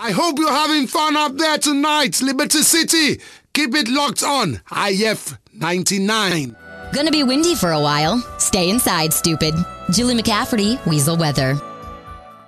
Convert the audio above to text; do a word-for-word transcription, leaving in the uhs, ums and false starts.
I hope you're having fun up there tonight, Liberty City. Keep it locked on I F ninety-nine. Gonna be windy for a while. Stay inside, stupid. Julie McCafferty, Weasel Weather.